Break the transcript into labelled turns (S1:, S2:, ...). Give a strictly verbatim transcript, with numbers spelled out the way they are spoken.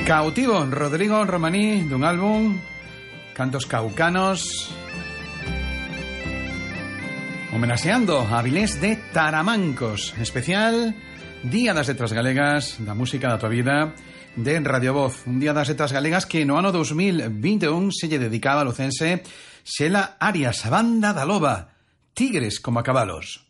S1: Cautivo, Rodrigo Romaní, dun álbum Cantos Caucanos, homenaxeando a Avilés de Taramancos, especial Día das Letras Galegas, da música da tua vida, de Radio Voz. Un Día das Letras Galegas que no ano dos mil vinte e un se lle dedicaba a lucense Xela Arias, a banda da loba, Tigres como a cabalos.